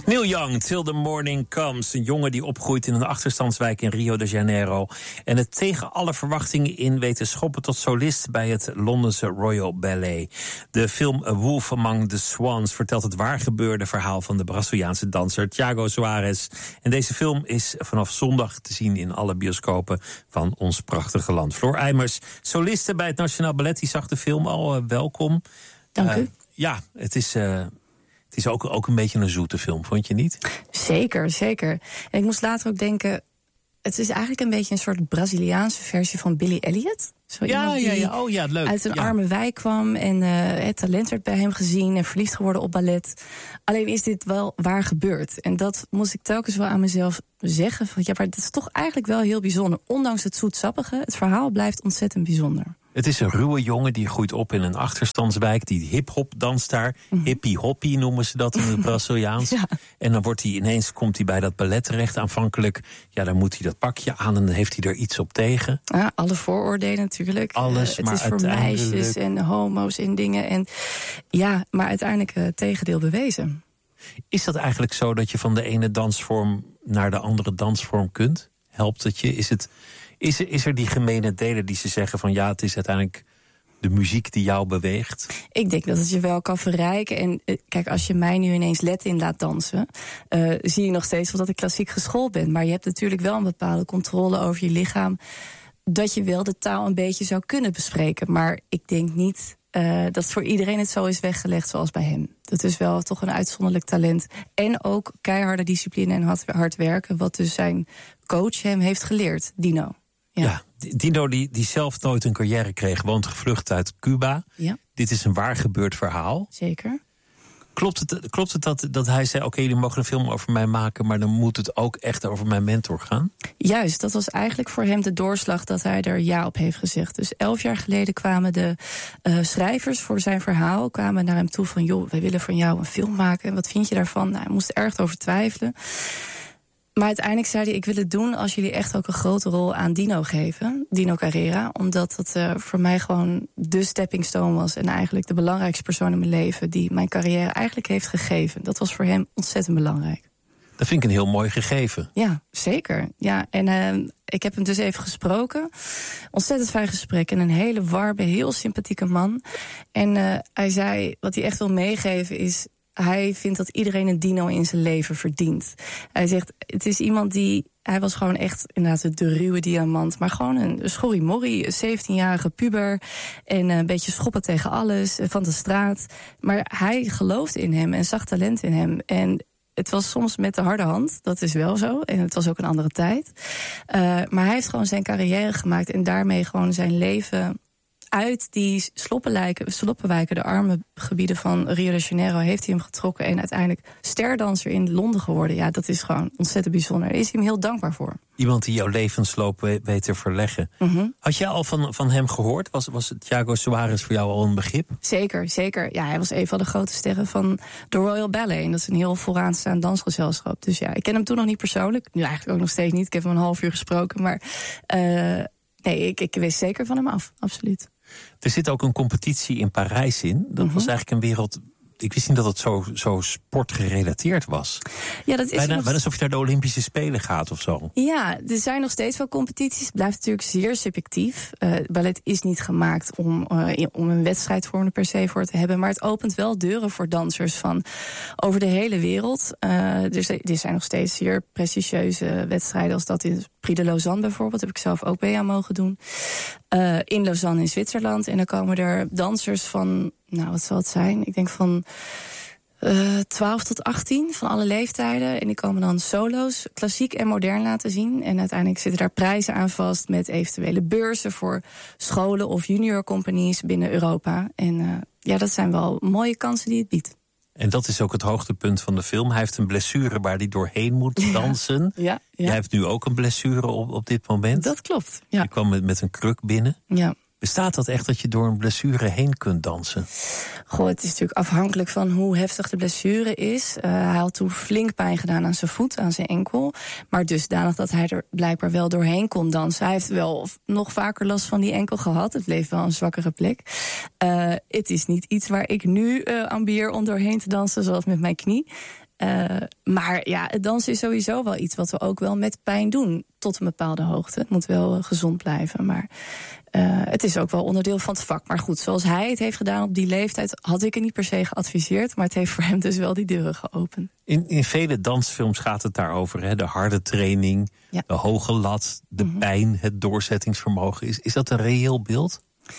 Neil Young, Till the Morning Comes. Een jongen die opgroeit in een achterstandswijk in Rio de Janeiro. En het tegen alle verwachtingen in weet te schoppen tot solist bij het Londense Royal Ballet. De film A Wolf Among the Swans vertelt het waargebeurde verhaal van de Braziliaanse danser Thiago Soares. En deze film is vanaf zondag te zien in alle bioscopen van ons prachtige land. Floor Eimers, soliste bij het Nationaal Ballet, die zag de film al. Welkom. Dank u. Ja, het is ook een beetje een zoete film, vond je niet? Zeker, zeker. En ik moest later ook denken, het is eigenlijk een beetje een soort Braziliaanse versie van Billy Elliot. Zo Ja. Oh ja, leuk. Uit een arme wijk kwam en het talent werd bij hem gezien en verliefd geworden op ballet. Alleen is dit wel waar gebeurd. En dat moest ik telkens wel aan mezelf zeggen. Van, ja, maar dat is toch eigenlijk wel heel bijzonder. Ondanks het zoetsappige, het verhaal blijft ontzettend bijzonder. Het is een ruwe jongen die groeit op in een achterstandswijk. Die hip-hop danst daar. Hippie-hoppie noemen ze dat in het Braziliaans. Ja. En dan komt hij bij dat ballet terecht. Aanvankelijk, dan moet hij dat pakje aan en dan heeft hij er iets op tegen. Ja, alle vooroordelen natuurlijk. Alles, het maar is voor meisjes en homo's en dingen. En ja, maar uiteindelijk het tegendeel bewezen. Is dat eigenlijk zo dat je van de ene dansvorm naar de andere dansvorm kunt? Helpt het je? Is er die gemene delen die ze zeggen van ja, het is uiteindelijk de muziek die jou beweegt? Ik denk dat het je wel kan verrijken. En kijk, als je mij nu ineens Latin laat dansen, zie je nog steeds wel dat ik klassiek geschoold ben. Maar je hebt natuurlijk wel een bepaalde controle over je lichaam, dat je wel de taal een beetje zou kunnen bespreken. Maar ik denk niet dat voor iedereen het zo is weggelegd zoals bij hem. Dat is wel toch een uitzonderlijk talent. En ook keiharde discipline en hard werken, wat dus zijn coach hem heeft geleerd, Dino. Ja, Dino die zelf nooit een carrière kreeg, woont gevlucht uit Cuba. Ja. Dit is een waar gebeurd verhaal. Zeker. Klopt het dat hij zei, oké, jullie mogen een film over mij maken, maar dan moet het ook echt over mijn mentor gaan? Juist, dat was eigenlijk voor hem de doorslag dat hij er ja op heeft gezegd. Dus 11 jaar geleden kwamen de schrijvers voor zijn verhaal kwamen naar hem toe van, joh, wij willen van jou een film maken. En wat vind je daarvan? Nou, hij moest er erg over twijfelen. Maar uiteindelijk zei hij, ik wil het doen als jullie echt ook een grote rol aan Dino geven. Dino Carrera. Omdat het voor mij gewoon de stepping stone was. En eigenlijk de belangrijkste persoon in mijn leven die mijn carrière eigenlijk heeft gegeven. Dat was voor hem ontzettend belangrijk. Dat vind ik een heel mooi gegeven. Ja, zeker. Ja, en ik heb hem dus even gesproken. Ontzettend fijn gesprek. En een hele warme, heel sympathieke man. En hij zei, wat hij echt wil meegeven is, hij vindt dat iedereen een Dino in zijn leven verdient. Hij zegt, het is iemand hij was gewoon echt inderdaad de ruwe diamant, maar gewoon een schorrimorrie, 17-jarige puber en een beetje schoppen tegen alles, van de straat. Maar hij geloofde in hem en zag talent in hem. En het was soms met de harde hand, dat is wel zo. En het was ook een andere tijd. Maar hij heeft gewoon zijn carrière gemaakt en daarmee gewoon zijn leven uit die sloppenwijken, de arme gebieden van Rio de Janeiro, heeft hij hem getrokken en uiteindelijk sterdanser in Londen geworden. Ja, dat is gewoon ontzettend bijzonder. Daar is hij hem heel dankbaar voor. Iemand die jouw levensloop weet te verleggen. Mm-hmm. Had jij al van hem gehoord? Was Thiago Soares voor jou al een begrip? Zeker, zeker. Ja, hij was een van de grote sterren van de Royal Ballet. En dat is een heel vooraanstaand dansgezelschap. Dus ja, ik ken hem toen nog niet persoonlijk. Nu eigenlijk ook nog steeds niet. Ik heb hem een half uur gesproken. Maar nee, ik wist zeker van hem af. Absoluut. Er zit ook een competitie in Parijs in. Dat was eigenlijk een wereld. Ik wist niet dat het zo sportgerelateerd was. Ja, dat is bijna alsof je naar de Olympische Spelen gaat of zo. Ja, er zijn nog steeds wel competities. Het blijft natuurlijk zeer subjectief. Ballet is niet gemaakt om een wedstrijdvorm er per se voor te hebben. Maar het opent wel deuren voor dansers van over de hele wereld. Er zijn nog steeds zeer prestigieuze wedstrijden als dat in Prix de Lausanne bijvoorbeeld. Heb ik zelf ook mee aan mogen doen. In Lausanne in Zwitserland. En dan komen er dansers van, nou wat zal het zijn? Ik denk van 12 tot 18 van alle leeftijden. En die komen dan solo's, klassiek en modern laten zien. En uiteindelijk zitten daar prijzen aan vast met eventuele beurzen voor scholen of juniorcompanies binnen Europa. En dat zijn wel mooie kansen die het biedt. En dat is ook het hoogtepunt van de film. Hij heeft een blessure waar hij doorheen moet dansen. Ja. Jij hebt nu ook een blessure op dit moment. Dat klopt, ja. Je kwam met een kruk binnen. Ja. Bestaat dat echt dat je door een blessure heen kunt dansen? Goh, het is natuurlijk afhankelijk van hoe heftig de blessure is. Hij had toen flink pijn gedaan aan zijn voet, aan zijn enkel. Maar dusdanig dat hij er blijkbaar wel doorheen kon dansen. Hij heeft wel nog vaker last van die enkel gehad. Het bleef wel een zwakkere plek. Het is niet iets waar ik nu ambieer om doorheen te dansen, zoals met mijn knie. Maar ja, het dansen is sowieso wel iets wat we ook wel met pijn doen. Tot een bepaalde hoogte. Het moet wel gezond blijven. Maar het is ook wel onderdeel van het vak. Maar goed, zoals hij het heeft gedaan op die leeftijd, had ik het niet per se geadviseerd. Maar het heeft voor hem dus wel die deuren geopend. In vele dansfilms gaat het daarover. Hè? De harde training, de hoge lat, de pijn, het doorzettingsvermogen. Is dat een reëel beeld?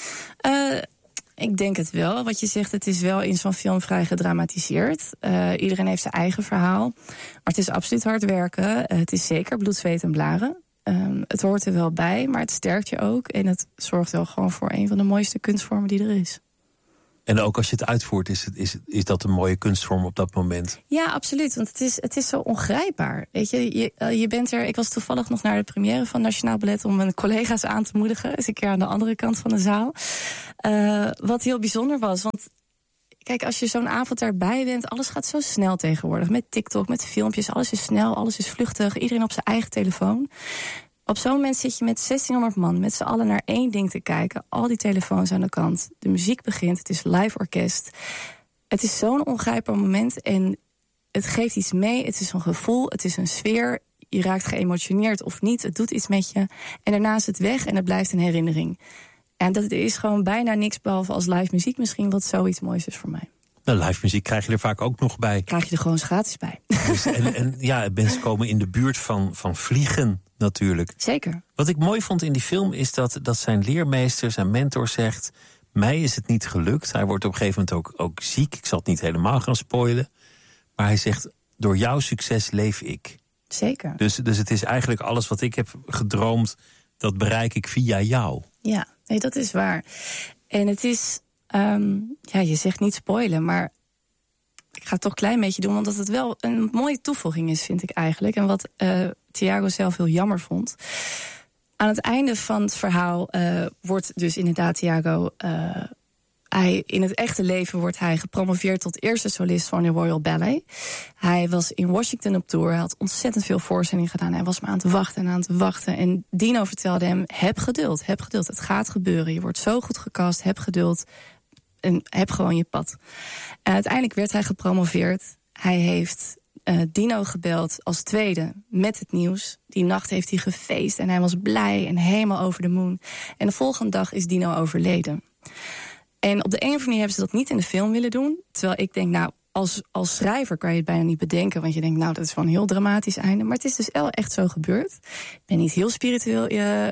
Ik denk het wel. Wat je zegt, het is wel in zo'n film vrij gedramatiseerd. Iedereen heeft zijn eigen verhaal. Maar het is absoluut hard werken. Het is zeker bloed, zweet en blaren. Het hoort er wel bij, maar het sterkt je ook. En het zorgt wel gewoon voor een van de mooiste kunstvormen die er is. En ook als je het uitvoert, is dat een mooie kunstvorm op dat moment? Ja, absoluut. Want het is zo ongrijpbaar. Weet je bent er. Ik was toevallig nog naar de première van Nationaal Ballet om mijn collega's aan te moedigen. Dus een keer aan de andere kant van de zaal. Wat heel bijzonder was. Want kijk, als je zo'n avond daarbij bent, alles gaat zo snel tegenwoordig. Met TikTok, met filmpjes, alles is snel, alles is vluchtig. Iedereen op zijn eigen telefoon. Op zo'n moment zit je met 1600 man met z'n allen naar één ding te kijken. Al die telefoons aan de kant. De muziek begint, het is live orkest. Het is zo'n ongrijpbaar moment en het geeft iets mee. Het is een gevoel, het is een sfeer. Je raakt geëmotioneerd of niet, het doet iets met je. En daarna is het weg en het blijft een herinnering. En dat is gewoon bijna niks behalve als live muziek misschien wat zoiets moois is voor mij. Nou, live muziek krijg je er vaak ook nog bij. Krijg je er gewoon gratis bij. Dus, en ja, mensen komen in de buurt van vliegen natuurlijk. Zeker. Wat ik mooi vond in die film is dat zijn leermeester, zijn mentor zegt, mij is het niet gelukt. Hij wordt op een gegeven moment ook ziek. Ik zal het niet helemaal gaan spoilen. Maar hij zegt, door jouw succes leef ik. Zeker. Dus het is eigenlijk alles wat ik heb gedroomd, dat bereik ik via jou. Ja, nee, dat is waar. En het is, je zegt niet spoilen, maar ik ga het toch een klein beetje doen, omdat het wel een mooie toevoeging is, vind ik eigenlijk. En wat Thiago zelf heel jammer vond. Aan het einde van het verhaal wordt dus inderdaad Thiago, in het echte leven wordt hij gepromoveerd tot eerste solist van de Royal Ballet. Hij was in Washington op tour. Hij had ontzettend veel voorstellingen gedaan. Hij was maar aan het wachten. En Dino vertelde hem, heb geduld. Het gaat gebeuren. Je wordt zo goed gecast, heb geduld. En heb gewoon je pad. En uiteindelijk werd hij gepromoveerd. Hij heeft Dino gebeld als tweede met het nieuws. Die nacht heeft hij gefeest en hij was blij en helemaal over de moon. En de volgende dag is Dino overleden. En op de een of andere manier hebben ze dat niet in de film willen doen. Terwijl ik denk, nou, als schrijver kan je het bijna niet bedenken. Want je denkt, nou, dat is wel een heel dramatisch einde. Maar het is dus echt zo gebeurd. Ik ben niet heel spiritueel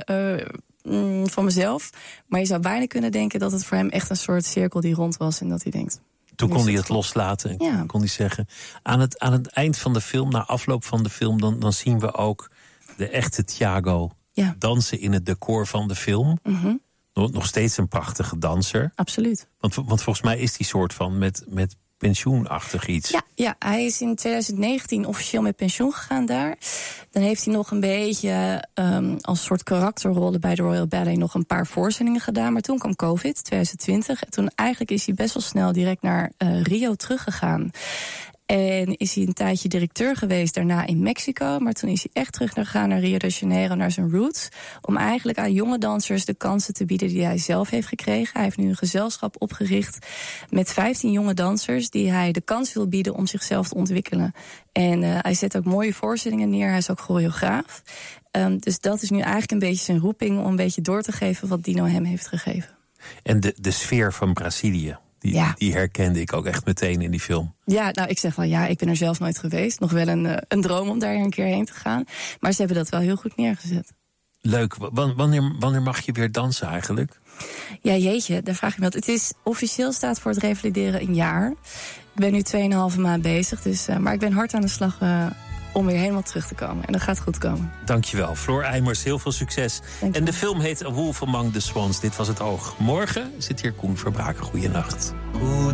van mezelf. Maar je zou bijna kunnen denken dat het voor hem echt een soort cirkel die rond was. En dat hij denkt, toen kon hij het loslaten en kon hij zeggen, aan het eind van de film, na afloop van de film, dan zien we ook de echte Thiago dansen in het decor van de film. Mm-hmm. Nog steeds een prachtige danser. Absoluut. Want volgens mij is die soort van met pensioenachtig iets. Ja, hij is in 2019 officieel met pensioen gegaan daar. Dan heeft hij nog een beetje als soort karakterrollen bij de Royal Ballet nog een paar voorstellingen gedaan. Maar toen kwam COVID, 2020. En toen eigenlijk is hij best wel snel direct naar Rio teruggegaan. En is hij een tijdje directeur geweest, daarna in Mexico. Maar toen is hij echt teruggegaan naar Rio de Janeiro, naar zijn roots. Om eigenlijk aan jonge dansers de kansen te bieden die hij zelf heeft gekregen. Hij heeft nu een gezelschap opgericht met 15 jonge dansers die hij de kans wil bieden om zichzelf te ontwikkelen. En hij zet ook mooie voorstellingen neer. Hij is ook choreograaf. Dus dat is nu eigenlijk een beetje zijn roeping om een beetje door te geven wat Dino hem heeft gegeven. En de sfeer van Brazilië. Die herkende ik ook echt meteen in die film. Ja, nou, ik zeg wel, ik ben er zelf nooit geweest. Nog wel een droom om daar een keer heen te gaan. Maar ze hebben dat wel heel goed neergezet. Leuk. Wanneer mag je weer dansen eigenlijk? Ja, jeetje, daar vraag je me wat. Het is officieel staat voor het revalideren een jaar. Ik ben nu 2,5 maand bezig. Dus, maar ik ben hard aan de slag om weer helemaal terug te komen. En dat gaat goed komen. Dankjewel, Floor Eijmers. Heel veel succes. Dankjewel. En de film heet A Wolf Among the Swans. Dit was Het Oog. Morgen zit hier Koen Verbraken. Goeienacht.